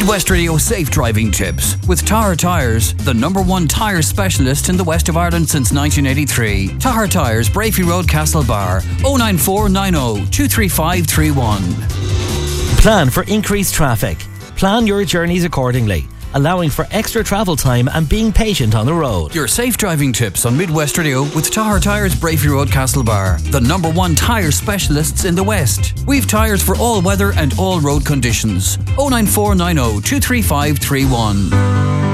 Midwest Radio Safe Driving Tips with Tahar Tyres, the #1 tyre specialist in the west of Ireland since 1983. Tahar Tyres, Brafey Road, Castlebar, 09490 23531. Plan for increased traffic. Plan your journeys accordingly, allowing for extra travel time and being patient on the road. Your safe driving tips on Midwest Radio with Tahar Tyres, Brafey Road, Castlebar, the #1 tyre specialists in the West. We've tyres for all weather and all road conditions. 09490 23531.